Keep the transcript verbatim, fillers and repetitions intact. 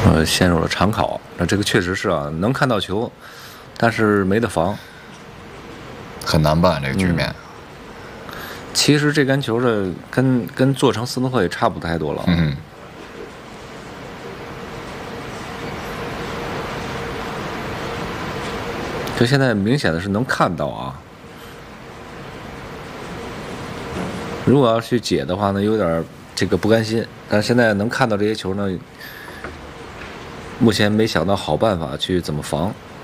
呃，陷入了长考。那这个确实是啊，能看到球，但是没得防， 很难办这个局面。 嗯、其实这杆球的跟跟做成斯诺克也差不太多了。 嗯。 这现在明显的是能看到啊。如果要去解的话呢，有点这个不甘心。但是现在能看到这些球呢，目前没想到好办法去怎么防。